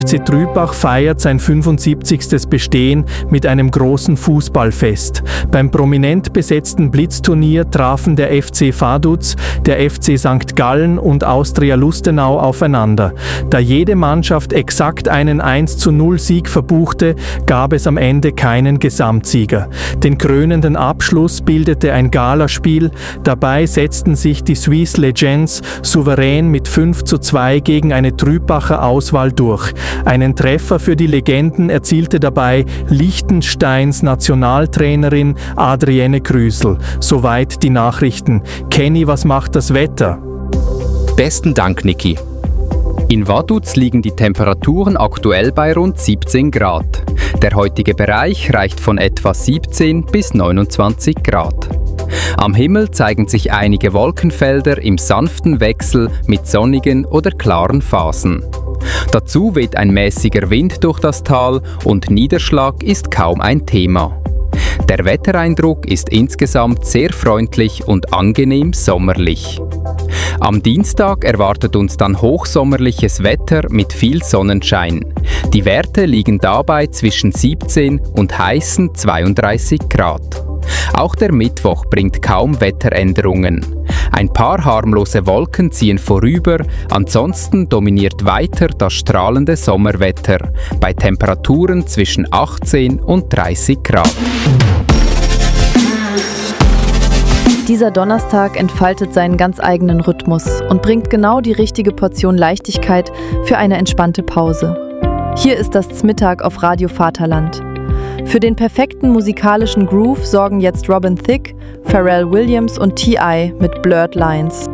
FC Trübach feiert sein 75. Bestehen mit einem großen Fußballfest. Beim prominent besetzten Blitzturnier trafen der FC Vaduz, der FC St. Gallen und Austria Lustenau aufeinander. Da jede Mannschaft exakt einen 1:0 Sieg verbuchte, gab es am Ende keinen Gesamtsieger. Den krönenden Abschluss bildete ein Galaspiel. Dabei setzten sich die Swiss Legends souverän mit 5:2 gegen eine Trübacher Auswahl durch. Einen Treffer für die Legenden erzielte dabei Liechtensteins Nationaltrainerin Adrienne Krüsel. Soweit die Nachrichten. Kenny, was macht das Wetter? Besten Dank, Niki. In Vaduz liegen die Temperaturen aktuell bei rund 17 Grad. Der heutige Bereich reicht von etwa 17 bis 29 Grad. Am Himmel zeigen sich einige Wolkenfelder im sanften Wechsel mit sonnigen oder klaren Phasen. Dazu weht ein mäßiger Wind durch das Tal und Niederschlag ist kaum ein Thema. Der Wettereindruck ist insgesamt sehr freundlich und angenehm sommerlich. Am Dienstag erwartet uns dann hochsommerliches Wetter mit viel Sonnenschein. Die Werte liegen dabei zwischen 17 und heißen 32 Grad. Auch der Mittwoch bringt kaum Wetteränderungen. Ein paar harmlose Wolken ziehen vorüber, ansonsten dominiert weiter das strahlende Sommerwetter bei Temperaturen zwischen 18 und 30 Grad. Dieser Donnerstag entfaltet seinen ganz eigenen Rhythmus und bringt genau die richtige Portion Leichtigkeit für eine entspannte Pause. Hier ist das Zmittag auf Radio Vaterland. Für den perfekten musikalischen Groove sorgen jetzt Robin Thicke, Pharrell Williams und T.I. mit Blurred Lines.